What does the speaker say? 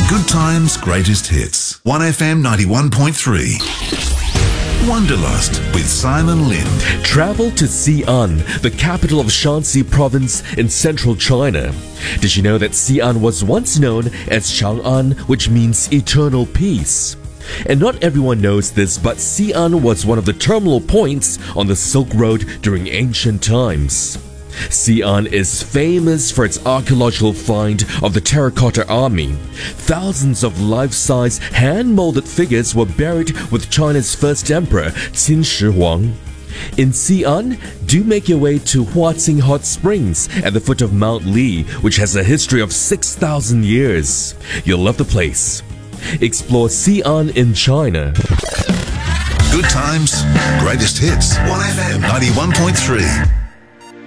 Good Times Greatest Hits. 1FM 91.3. Wanderlust with Simon Lin. Travel to Xi'an, the capital of Shanxi province in central China. Did you know that Xi'an was once known as Chang'an, which means eternal peace? And not everyone knows this, but Xi'an was one of the terminal points on the Silk Road during ancient times. Xi'an is famous for its archaeological find of the Terracotta Army. Thousands of life-size, hand-molded figures were buried with China's first emperor, Qin Shi Huang. In Xi'an, do make your way to Huaqing Hot Springs at the foot of Mount Li, which has a history of 6,000 years. You'll love the place. Explore Xi'an in China. Good Times Greatest Hits. 1FM 91.3.